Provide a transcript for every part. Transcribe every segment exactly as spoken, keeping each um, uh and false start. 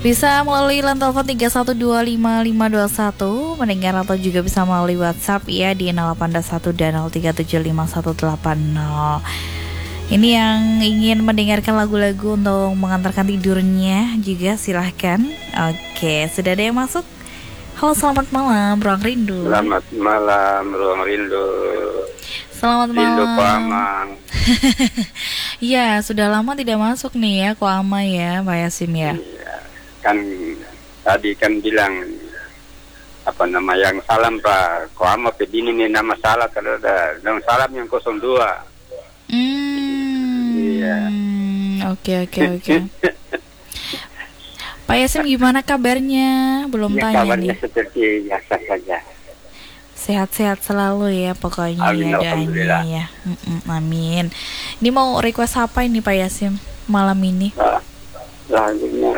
Bisa melalui line telepon tiga satu dua lima lima dua satu mendengar, atau juga bisa melalui WhatsApp ya di nol delapan satu dan nol tiga tujuh lima satu delapan nol. Ini yang ingin mendengarkan lagu-lagu untuk mengantarkan tidurnya juga silahkan. Oke, sudah ada yang masuk. Halo, selamat malam Ruang Rindu. Selamat malam Ruang Rindu. Selamat Rindu malam. Ko Amang. Ya, sudah lama tidak masuk nih ya Ko Ama ya, Pak Yasim ya. Iya, kan tadi kan bilang apa nama yang salam Pak Ko Ama pedini nih nama salah kalau ada yang salam yang nol dua. Hmm. Iya. Oke oke oke. Pak Yasim gimana kabarnya? Belum Ya, tanya kabarnya nih. seperti biasa saja. Sehat-sehat selalu ya pokoknya. Amin, ya doanya alhamdulillah. ya. Mm-mm, amin. Ini mau request apa ini Pak Yasim malam ini? Nah, lagunya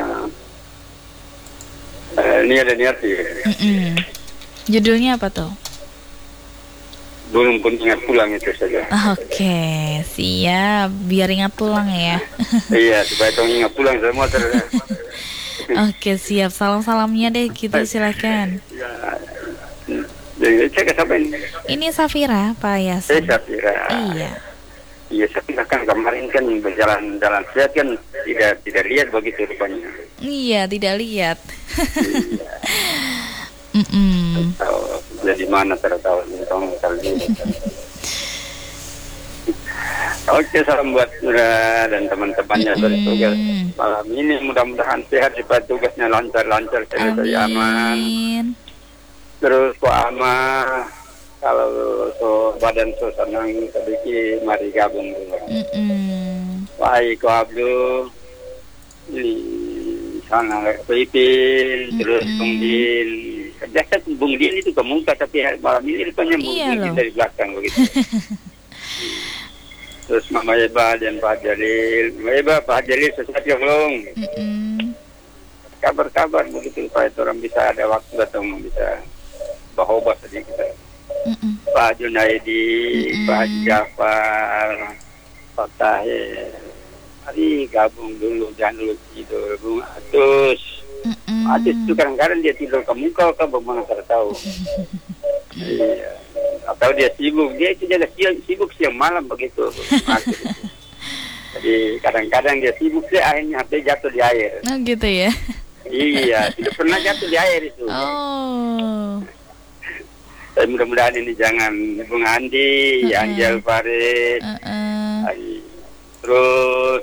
eh, ini ada niat sih. Mm-mm. Judulnya apa tuh? Belum pun ingat pulang itu saja. Oke, siap. Biar ingat pulang ya. Iya, supaya kau ingat pulang semua terus. Oke, siap. Salam-salamnya deh gitu, silakan. Ya, jadi saya ke siapa ini? Ini Safira, Pak Eh, Yasin. Safira. Iya. Iya, Safira kan kemarin kan berjalan-jalan sehat kan tidak tidak lihat begitu rupanya. Iya, tidak lihat. Iya. Mm-mm. Tahu dari mana tidak tahu tentang kali ini. Oke, salam buat Nura dan teman-temannya dari tugas malam ini. Mudah-mudahan sehat supaya tugasnya lancar-lancar, selesai aman. Amin. Terus Ko Ama, kalau so badan so senang sedikit, mari gabung dulu. Mm-mm. Baik Ko Abdul, ini sana Ko Ipin, terus Mm-mm. Bung Din. Biasa Bung Din itu ke muka, tapi malam ini rupanya Bung Iya Din loh. dari belakang begitu. Terus Mama Eba dan Pak Jalil. Mama Eba, Pak Jalil sesuatu yang belum. Mm-mm. Kabar-kabar begitu supaya orang bisa ada waktu atau bisa bahoba saja kita. Mm-mm. Pak Junaidi, Mm-mm. Pak Jafar, Pak Tahir. Mari gabung dulu, jangan dulu tidur. Bung Atus. Mm-mm. Atus itu kadang-kadang dia tidur ke muka, kan bagaimana saya tahu. Iya. Atau dia sibuk, dia itu dia siang, sibuk siang malam begitu. Atus. Jadi kadang-kadang dia sibuk, dia akhirnya H P jatuh di air. Oh gitu ya. Iya, tidak pernah jatuh di air itu. Oh. Tapi mudah-mudahan ini jangan Bung Andi, Uh-uh. Angel Farid, Uh-uh. terus